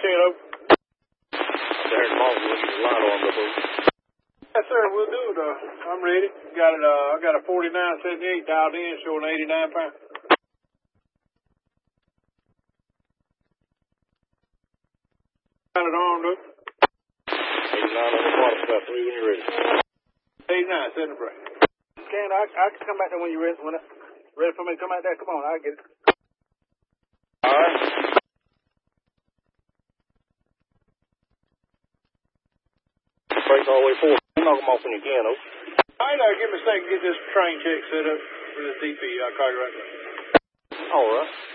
Kano. There's Martin with the light on the boat. Yes, sir, we'll do it. I'm ready. Got it. I got a 4978 dialed in, showing 89 pounds. Got it armed up. 89 on the water, about 3 when you're ready. 89, set the break. Ken, I can come back there when you're ready. When ready for me to come out there? Come on, I'll get it. All right. Break all the way forward. Knock them off when you can, oh. All right, give me a second to get this train check set up for this DP. I'll call you right back. All right.